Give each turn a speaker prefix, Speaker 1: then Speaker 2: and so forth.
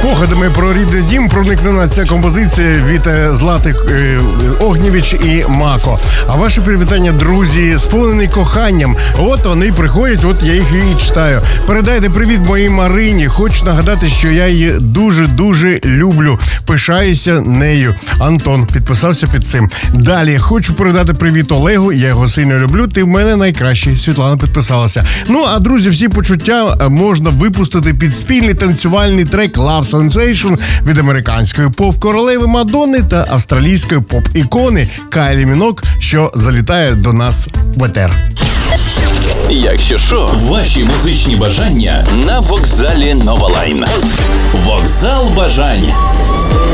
Speaker 1: Спогадами про рідний дім проникнена ця композиція від Злати Огнєвіч і Мако. А ваші привітання, друзі, сповнені коханням. От вони приходять, от я їх і читаю. Передайте привіт моїй Марині. Хочу нагадати, що я її дуже-дуже люблю. Пишаюся нею. Антон підписався під цим. Далі, хочу передати привіт Олегу. Я його сильно люблю. Ти в мене найкращий. Світлана підписалася. Ну, а, друзі, всі почуття можна випустити під спільний танцювальний трек Love Sensation від американської поп-королеви Мадонни та австралійської поп-ікони Кайлі Мінок, що залітає до нас в етер.
Speaker 2: Якщо що, ваші музичні бажання на вокзалі Нова Лайн. Вокзал бажань.